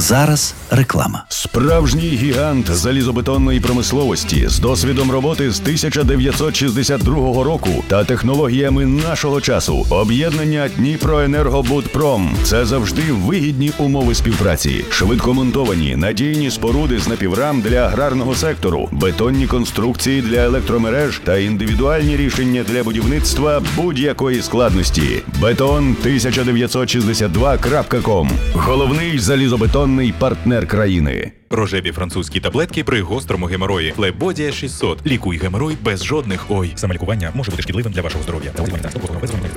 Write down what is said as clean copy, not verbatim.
зараз реклама. Справжній гігант залізобетонної промисловості з досвідом роботи з 1962 року та технологіями нашого часу. Об'єднання Дніпроенергобудпром – це завжди вигідні умови співпраці. Швидкомонтовані, надійні споруди з напіврам для аграрного сектору, бетонні конструкції для електромереж та індивідуальні рішення для будівництва будь-якої складності. Beton1962.com – головний залізобетонний партнер країни. Рожеві французькі таблетки при гострому геморої. Флебодія 600. Лікуй геморой без жодних «ой». Саме лікування може бути шкідливим для вашого здоров'я.